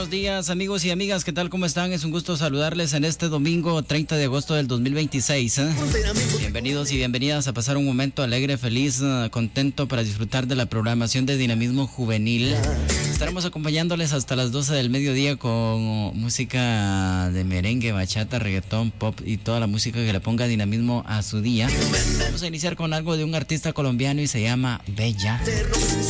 buenos días amigos y amigas, ¿qué tal? ¿Cómo están? Es un gusto saludarles en este domingo 30 de agosto del 2026. Bienvenidos y bienvenidas a pasar un momento alegre, feliz, contento para disfrutar de la programación de Dinamismo Juvenil. Estaremos acompañándoles hasta las 12 del mediodía con música de merengue, bachata, reggaetón, pop y toda la música que le ponga dinamismo a su día. Vamos a iniciar con algo de un artista colombiano y se llama Bella.